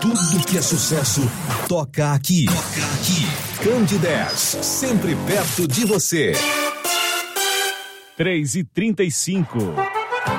Tudo que é sucesso toca aqui. Candidez, sempre perto de você. 3h35.